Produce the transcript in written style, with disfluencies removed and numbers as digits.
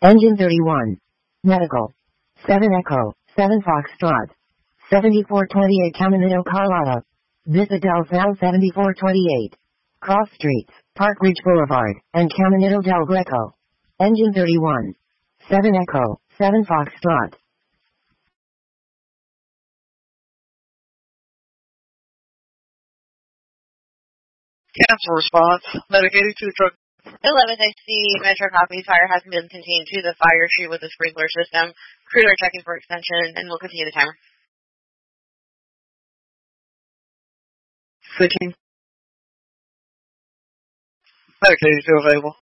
Engine 31. Medical. 7 Echo, 7 Foxtrot. 7428 Caminito, Carlotta. Vista del Sal 7428. Cross Streets, Park Ridge Boulevard, and Caminito del Greco. Engine 31. 7 Echo, 7 Foxtrot. Cancel response. Medicated to the truck. 11th, I see Metro copy. Fire has been contained to the fire chute with the sprinkler system. Crews are checking for extension, and we'll continue the timer. Switching. Medicated to available.